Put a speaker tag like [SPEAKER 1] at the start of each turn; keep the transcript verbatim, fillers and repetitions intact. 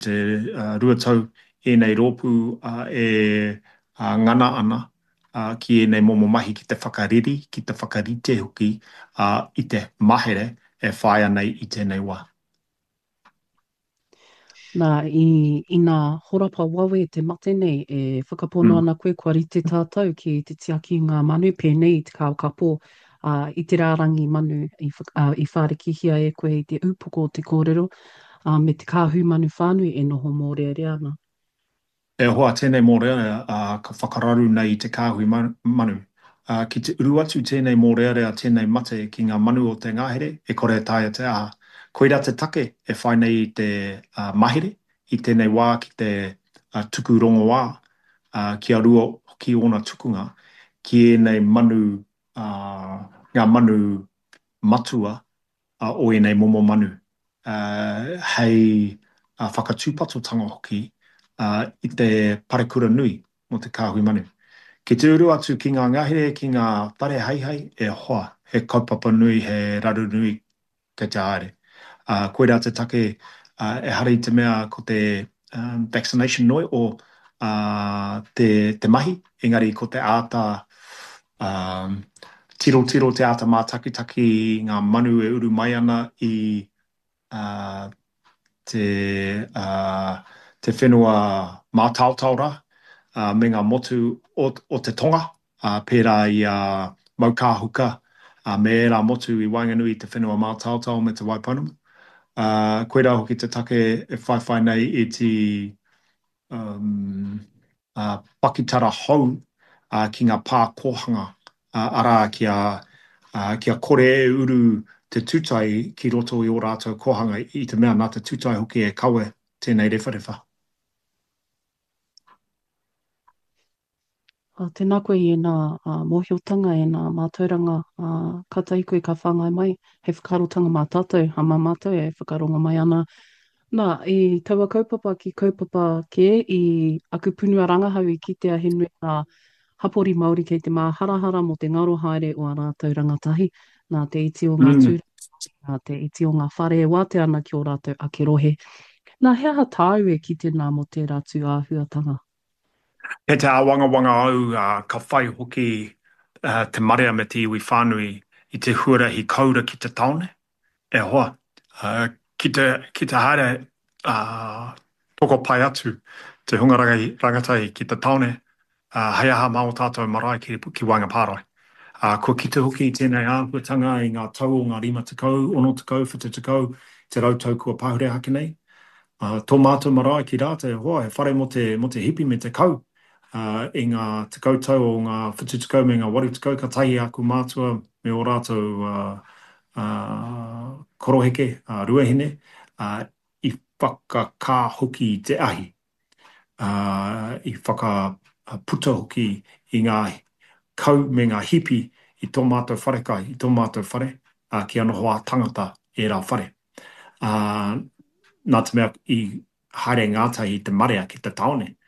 [SPEAKER 1] te uh, rua tau e nei rōpū uh, e uh, ngana ana uh, ki e nei momo mahi ki te whakariri, ki te whakarite hoki uh, i te mahere e whaia nei i tēnei wā.
[SPEAKER 2] Nā, i, i nā horapa wawe te mate nei, e whakapono
[SPEAKER 1] Mm.
[SPEAKER 2] ana koe kua rite tātou ki te tiaki ngā manu pēnei i te kao kapo uh, i te rārangi manu i, whak- uh, i whārekihia e koe i te upoko o te kōrero uh, me te kāhu manu whānui e noho mō rea ana.
[SPEAKER 1] E hoa tēnei mō rea uh, ka whakararu nei i te kāhui man- manu. Uh, ki te uru atu tēnei mō rea rea tēnei mate ki ngā manu o te ngahere, e kore tāia te aha. Koira te take e whai nei i te uh, mahere, i tēnei wā ki te uh, tuku rongo wā, uh, ki a rua ki ona tukunga, ki e nei manu, uh, ngā manu matua uh, o e nei momo manu. Uh, hei uh, whakatūpatotanga hoki uh, i te parekura nui mo te kāhui manu. Ki te uru atu ki ngā ngahere, ki ngā whare haihai, e hoa, he kaupapa nui, he raru nui kei te haere. Uh, koera te take uh, e hara i te mea ko te um, vaccination noi o uh, te, te mahi, engari ko te āta um, tiro tiro te āta mā taki taki ngā manu e uru mai ana i uh, te, uh, te whenua mātautaura uh, me ngā motu o, o te tonga, uh, pērā i uh, maukāhuka, uh, me e rā motu i Wainganui i te whenua mātautau me te Waipounama. Uh, koera hoki te take e whai whai nei i te um, uh, pakitara hou uh, ki ngā pā kōhanga uh, ara kia, uh, kia kore e uru te tūtai ki roto i o rātou kōhanga i te mea nā te tūtai hoki e kawe tēnei rewharewha.
[SPEAKER 2] Uh, tēnā koe i nā uh, mōhiotanga e nā mātauranga uh, kata i koe ka whāngai mai, he whakarotanga mā tātou, ha mā mātou e whakaronga mai ana. Nā, i taua kaupapa ki kaupapa ke, i aku punua rangahau i kitea he nui ngā hapori Māori kei te māharahara mo te ngaro haere o a rātou rangatahi, nā te iti o ngā
[SPEAKER 1] Mm.
[SPEAKER 2] tūra, nā te iti o ngā whare e wāte ana ki o rātou akerohe. Nā, hea ha tāu e ki te nā mo te rātu āhuatanga.
[SPEAKER 1] He te awanga wanga au uh, ka whai hoki uh, te marea me te iwi whānui i te huarahi kaura ki te taone. E hoa, uh, ki te, ki te haere uh, toko pai atu te hungarangai rangatai ki te taone, uh, hei aha mao tātou marae ki, ki wanga pārai. Uh, ko ki te hoki i tēnei āhuatanga i ngā tau o ngā rima tekau, ono tekau, whita tekau, te rautau kua pahure hake nei. Uh, tō mātou marae ki rātou, hoa, he whare mo te, mo te hipi me te kau. Uh, i ngā te kautau o ngā whitu tekau me ngā wari tekau, ka tahi aku mātua me o rātou uh, uh, koroheke, uh, ruahine, uh, i whakakā hoki i te ahi. Uh, I whakaputa hoki i ngā kau me ngā hipi i tō mātou wharekai, i tō mātou whare, uh, ki anoho a tangata e rā whare. Uh, Nā te mea i haere ngātai i te marea ki te taone.